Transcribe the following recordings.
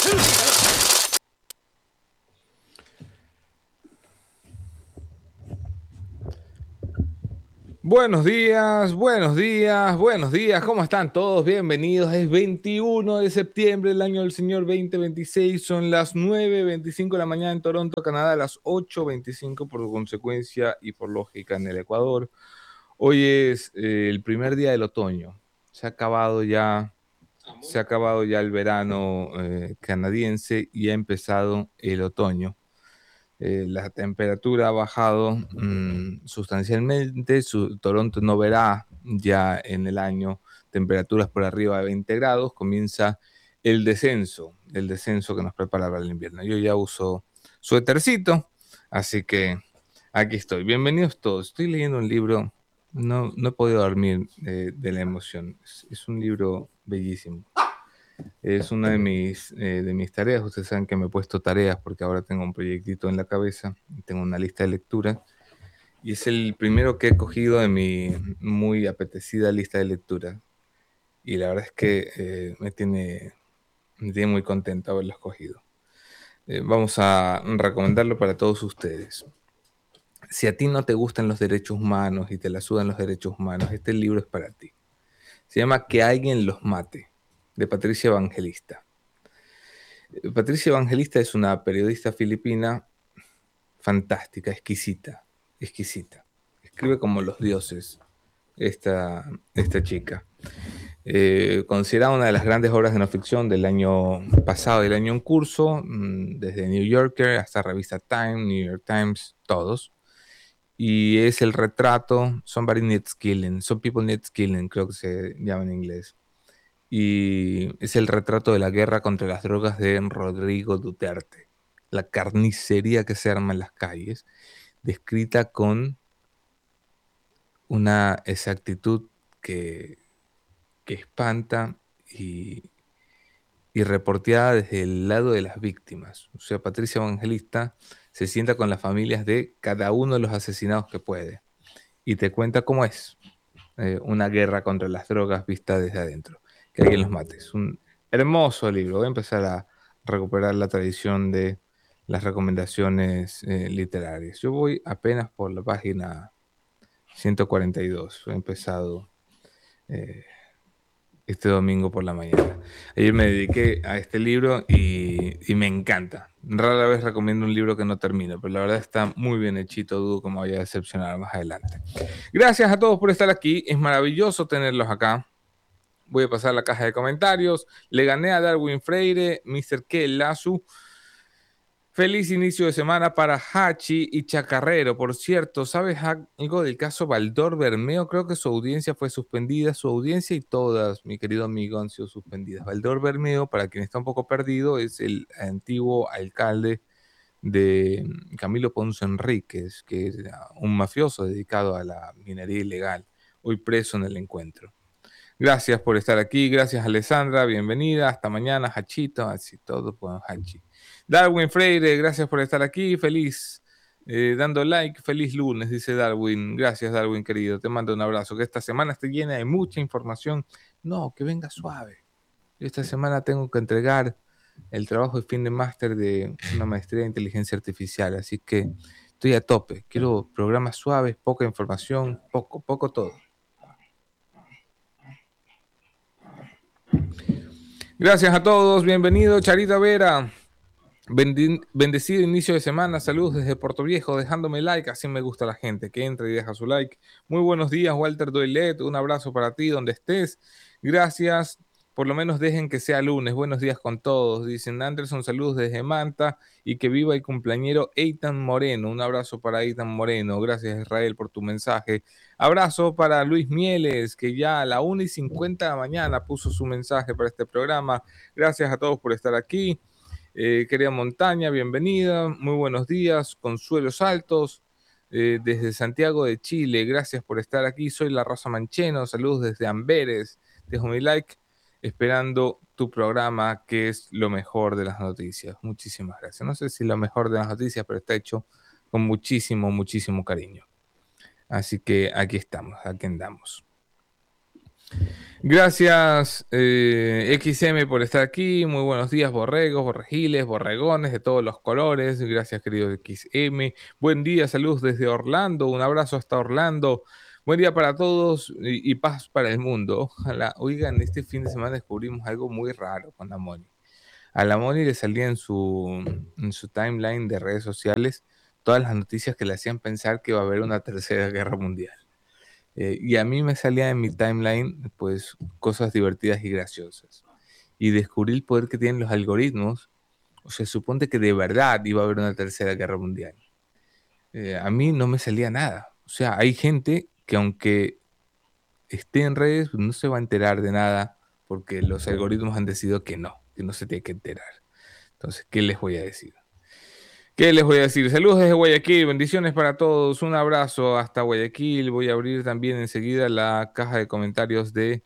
Buenos días, buenos días, buenos días. ¿Cómo están todos? Bienvenidos. Es 21 de septiembre del año del Señor 2026. Son las 9:25 de la mañana en Toronto, Canadá, las 8:25 por consecuencia y por lógica en el Ecuador. Hoy es el primer día del otoño. Se ha acabado ya el verano canadiense y ha empezado el otoño. La temperatura ha bajado sustancialmente. Toronto no verá ya en el año temperaturas por arriba de 20 grados. Comienza el descenso que nos prepara para el invierno. Yo ya uso suétercito, así que aquí estoy. Bienvenidos todos. Estoy leyendo un libro, no he podido dormir de la emoción. Es un libro bellísimo. Es una de mis tareas. Ustedes saben que me he puesto tareas porque ahora tengo un proyectito en la cabeza, tengo una lista de lectura y es el primero que he cogido de mi muy apetecida lista de lectura. Y la verdad es que me tiene muy contento haberlo escogido. Vamos a recomendarlo para todos ustedes. Si a ti no te gustan los derechos humanos y te la sudan los derechos humanos, este libro es para ti. Se llama Que alguien los mate, de Patricia Evangelista. Patricia Evangelista es una periodista filipina fantástica, exquisita, exquisita. Escribe como los dioses esta chica. Considerada una de las grandes obras de no ficción del año pasado y del año en curso, desde New Yorker hasta revista Time, New York Times, todos. Y es el retrato, Somebody Needs Killing, Some People Need Killing, creo que se llama en inglés. Y es el retrato de la guerra contra las drogas de Rodrigo Duterte. La carnicería que se arma en las calles, descrita con una exactitud que espanta y reporteada desde el lado de las víctimas. O sea, Patricia Evangelista se sienta con las familias de cada uno de los asesinados que puede y te cuenta cómo es una guerra contra las drogas vista desde adentro. Que alguien los mate. Es un hermoso libro. Voy a empezar a recuperar la tradición de las recomendaciones literarias. Yo voy apenas por la página 142. He empezado este domingo por la mañana. Ayer me dediqué a este libro y me encanta. Rara vez recomiendo un libro que no termino, pero la verdad está muy bien hechito. Dudo que me vaya a decepcionar más adelante. Gracias a todos por estar aquí. Es maravilloso tenerlos acá. Voy a pasar a la caja de comentarios. Le gané a Darwin Freire, Mr. K. Lazu. Feliz inicio de semana para Hachi y Chacarrero. Por cierto, ¿sabes algo del caso Baldor Bermeo? Creo que su audiencia fue suspendida. Su audiencia y todas, mi querido amigo, han sido suspendidas. Baldor Bermeo, para quien está un poco perdido, es el antiguo alcalde de Camilo Ponce Enríquez, que es un mafioso dedicado a la minería ilegal, hoy preso en el encuentro. Gracias por estar aquí, gracias Alessandra, bienvenida, hasta mañana, Hachito, así todo por Hachi. Darwin Freire, gracias por estar aquí, feliz, dando like, feliz lunes, dice Darwin. Gracias Darwin, querido, te mando un abrazo, que esta semana esté llena de mucha información. No, que venga suave. Esta semana tengo que entregar el trabajo de fin de máster de una maestría de inteligencia artificial, así que estoy a tope. Quiero programas suaves, poca información, poco todo. Gracias a todos, bienvenido Charita Vera. Bendecido inicio de semana, saludos desde Puerto Viejo, dejándome like, así me gusta la gente que entra y deja su like. Muy buenos días, Walter Doilet, un abrazo para ti donde estés. Gracias, por lo menos dejen que sea lunes. Buenos días con todos, dicen Anderson, saludos desde Manta y que viva el cumpleañero Eitan Moreno. Un abrazo para Eitan Moreno, gracias Israel por tu mensaje. Abrazo para Luis Mieles, que ya a la 1:50 de la mañana puso su mensaje para este programa. Gracias a todos por estar aquí. Querida Montaña, bienvenida, muy buenos días, Consuelos Altos, desde Santiago de Chile, gracias por estar aquí, soy La Rosa Mancheno, saludos desde Amberes, dejo mi like, esperando tu programa, que es lo mejor de las noticias, muchísimas gracias, no sé si lo mejor de las noticias, pero está hecho con muchísimo, muchísimo cariño, así que aquí estamos, aquí andamos. Gracias, XM, por estar aquí. Muy buenos días, borregos, borregiles, borregones de todos los colores. Gracias, querido XM. Buen día, saludos desde Orlando. Un abrazo hasta Orlando. Buen día para todos y paz para el mundo. Ojalá, oigan, este fin de semana descubrimos algo muy raro con la Moni. A la Moni le salía en su timeline de redes sociales todas las noticias que le hacían pensar que iba a haber una tercera guerra mundial. Y a mí me salía en mi timeline, pues, cosas divertidas y graciosas. Y descubrí el poder que tienen los algoritmos. O sea, supone que de verdad iba a haber una tercera guerra mundial. A mí no me salía nada. O sea, hay gente que aunque esté en redes, no se va a enterar de nada porque los algoritmos han decidido que no se tiene que enterar. Entonces, ¿qué les voy a decir? ¿Qué les voy a decir? Saludos desde Guayaquil, bendiciones para todos, un abrazo hasta Guayaquil. Voy a abrir también enseguida la caja de comentarios de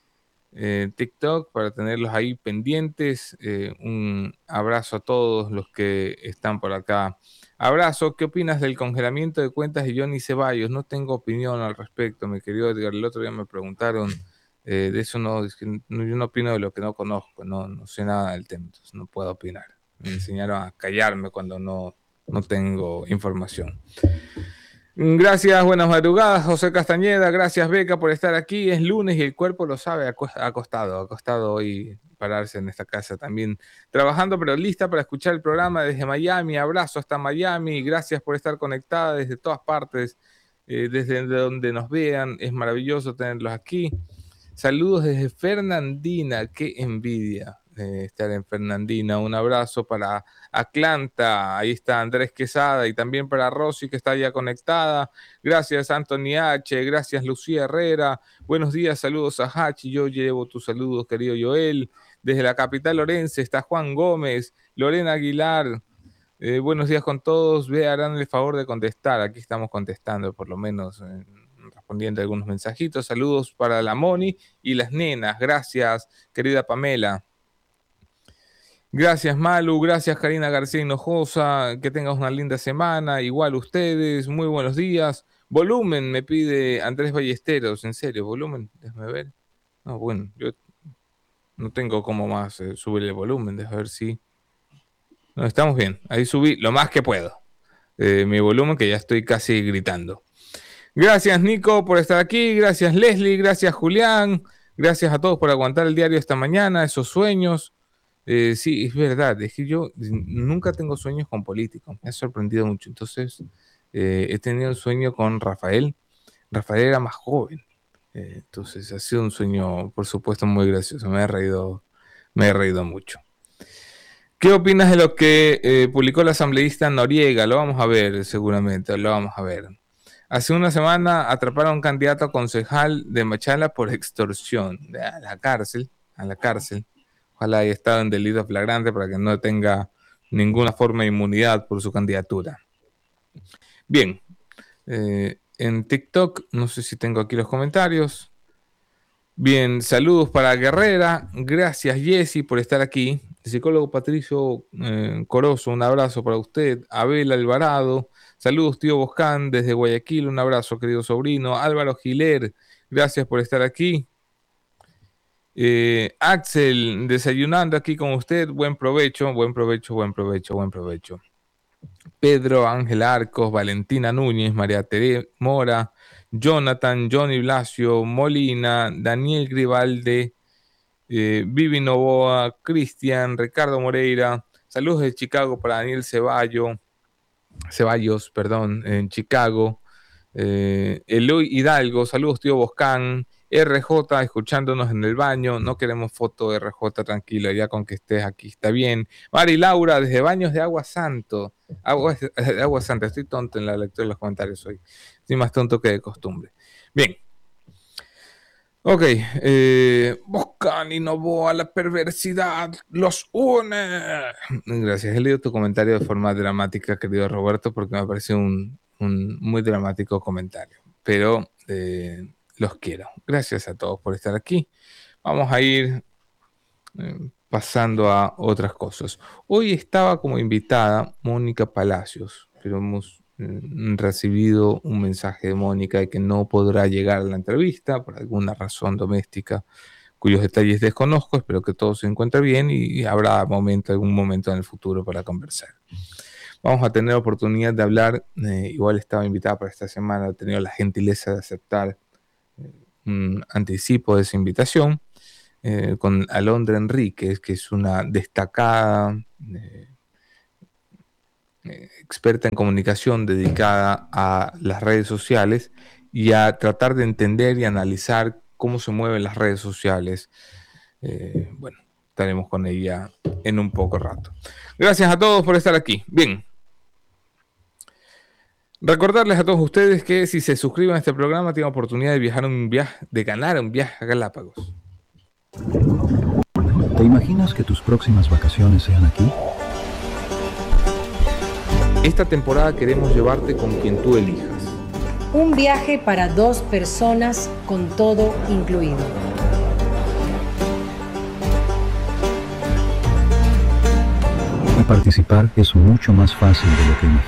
TikTok para tenerlos ahí pendientes. Un abrazo a todos los que están por acá. Abrazo, ¿qué opinas del congelamiento de cuentas de Johnny Ceballos? No tengo opinión al respecto, mi querido Edgar. El otro día me preguntaron de eso, no, es que yo no opino de lo que no conozco, no sé nada del tema, entonces no puedo opinar. Me enseñaron a callarme cuando no tengo información. Gracias, buenas madrugadas, José Castañeda. Gracias, Beca, por estar aquí. Es lunes y el cuerpo lo sabe. Ha costado hoy pararse en esta casa también. Trabajando, pero lista para escuchar el programa desde Miami. Abrazo hasta Miami. Gracias por estar conectada desde todas partes, desde donde nos vean. Es maravilloso tenerlos aquí. Saludos desde Fernandina. Qué envidia estar en Fernandina. Un abrazo para Atlanta, ahí está Andrés Quesada, y también para Rosy, que está ya conectada. Gracias, Anthony H. Gracias, Lucía Herrera. Buenos días, saludos a Hachi. Yo llevo tus saludos, querido Joel. Desde la capital lorense está Juan Gómez, Lorena Aguilar. Buenos días con todos. Harán el favor de contestar. Aquí estamos contestando, por lo menos respondiendo a algunos mensajitos. Saludos para la Moni y las nenas. Gracias, querida Pamela. Gracias, Malu. Gracias, Karina García Hinojosa. Que tengas una linda semana. Igual ustedes. Muy buenos días. Volumen, me pide Andrés Ballesteros. En serio, volumen. Déjame ver. No, bueno, yo no tengo cómo más subir el volumen. Déjame ver si. No, estamos bien. Ahí subí lo más que puedo. Mi volumen, que ya estoy casi gritando. Gracias, Nico, por estar aquí. Gracias, Leslie. Gracias, Julián. Gracias a todos por aguantar el diario esta mañana, esos sueños. Sí, es verdad, es que yo nunca tengo sueños con políticos, me ha sorprendido mucho. Entonces, he tenido un sueño con Rafael. Rafael era más joven, entonces ha sido un sueño, por supuesto, muy gracioso. Me he reído mucho. ¿Qué opinas de lo que publicó la asambleísta Noriega? Lo vamos a ver, seguramente, lo vamos a ver. Hace una semana atraparon a un candidato a concejal de Machala por extorsión. A la cárcel. Ojalá haya estado en delito flagrante para que no tenga ninguna forma de inmunidad por su candidatura. Bien, en TikTok, no sé si tengo aquí los comentarios. Bien, saludos para Guerrera. Gracias, Jessy, por estar aquí. El psicólogo Patricio Corozo, un abrazo para usted. Abel Alvarado, saludos, tío Boscán, desde Guayaquil. Un abrazo, querido sobrino. Álvaro Giler, gracias por estar aquí. Axel, desayunando aquí con usted. Buen provecho, buen provecho, buen provecho, buen provecho. Pedro Ángel Arcos, Valentina Núñez, María Tere Mora, Jonathan, Johnny Blasio, Molina, Daniel Gribalde, Vivi Novoa, Cristian, Ricardo Moreira. Saludos de Chicago para Daniel Ceballos, en Chicago. Eloy Hidalgo, saludos, tío Boscán. RJ, escuchándonos en el baño. No queremos foto de RJ, tranquilo, ya con que estés aquí está bien. Mari Laura, desde Baños de Agua Santo. Agua Santa, estoy tonto en la lectura de los comentarios hoy. Estoy más tonto que de costumbre. Bien. Ok, Boscán y Novoa, la perversidad los une. Gracias, he leído tu comentario de forma dramática, querido Roberto, porque me parece un muy dramático comentario, pero los quiero. Gracias a todos por estar aquí. Vamos a ir pasando a otras cosas. Hoy estaba como invitada Mónica Palacios, pero recibido un mensaje de Mónica de que no podrá llegar a la entrevista por alguna razón doméstica cuyos detalles desconozco. Espero que todo se encuentre bien y habrá algún momento en el futuro para conversar. Vamos a tener oportunidad de hablar, igual estaba invitada para esta semana, he tenido la gentileza de aceptar un anticipo de esa invitación, con Alondra Enríquez, que es una destacada experta en comunicación dedicada a las redes sociales y a tratar de entender y analizar cómo se mueven las redes sociales. Bueno, estaremos con ella en un poco rato. Gracias a todos por estar aquí. Bien. Recordarles a todos ustedes que si se suscriben a este programa tienen oportunidad de ganar un viaje a Galápagos. ¿Te imaginas que tus próximas vacaciones sean aquí? Esta temporada queremos llevarte con quien tú elijas. Un viaje para 2 personas con todo incluido. Y participar es mucho más fácil de lo que imaginas.